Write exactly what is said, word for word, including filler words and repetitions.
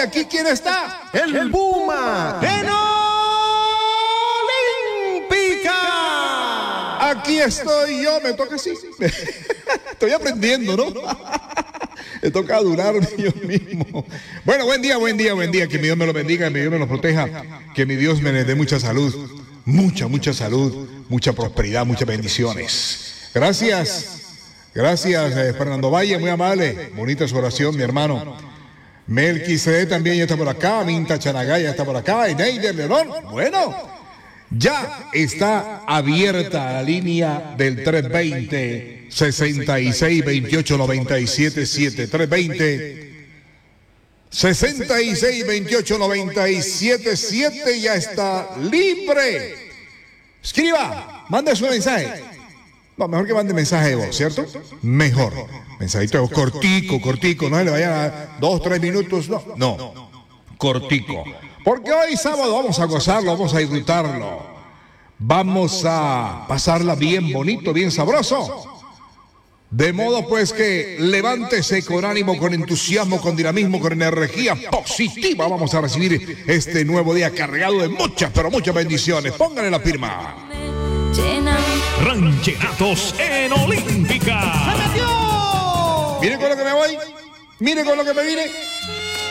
aquí quién está. El, el Puma. ¡En Olímpica! Aquí estoy yo, me toca así. Estoy aprendiendo, ¿no? Me toca durar yo mismo. Bueno, buen día, buen día, buen día. Que mi Dios me lo bendiga, que mi Dios me lo proteja. Que mi Dios me dé mucha salud. Mucha, mucha salud. Mucha prosperidad, muchas bendiciones. Gracias. Gracias, eh, Fernando Valle, muy amable. Bonita su oración, mi hermano. Melquisedec también ya está por acá. Minta Chanagay ya está por acá. Y Neider León. Bueno, ya está abierta la línea del tres veinte, sesenta y seis, veintiocho, noventa y siete, siete. tres veinte, sesenta y seis, veintiocho, noventa y siete, siete. Ya está libre. Escriba, mande su mensaje. No, mejor que mande mensaje de voz, ¿cierto? Mejor. Mensajito de voz cortico, cortico, no le vayan a dos, tres minutos, no, no, cortico. Porque hoy sábado vamos a gozarlo, vamos a disfrutarlo. Vamos a pasarla bien bonito, bien sabroso. De modo pues que levántese con ánimo, con entusiasmo, con dinamismo, con energía positiva. Vamos a recibir este nuevo día cargado de muchas, pero muchas bendiciones. Pónganle la firma. Rancheratos en Olímpica. ¡Se metió! Mire con lo que me voy. Mire con lo que me vine.